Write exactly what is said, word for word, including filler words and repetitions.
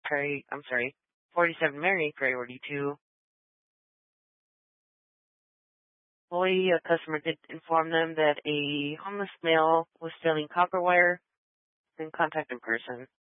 Pri- I'm sorry, forty-seven Mary, priority two. Employee, a customer did inform them that a homeless male was stealing copper wire and contact in person.